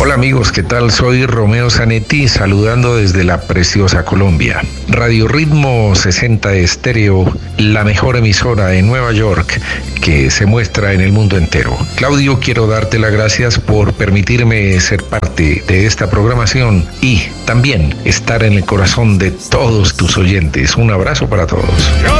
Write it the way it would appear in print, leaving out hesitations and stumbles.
Hola amigos, ¿qué tal? Soy Romeo Zanetti, saludando desde la preciosa Colombia. Radio Ritmo 60 Estéreo, la mejor emisora de Nueva York que se muestra en el mundo entero. Claudio, quiero darte las gracias por permitirme ser parte de esta programación y también estar en el corazón de todos tus oyentes. Un abrazo para todos.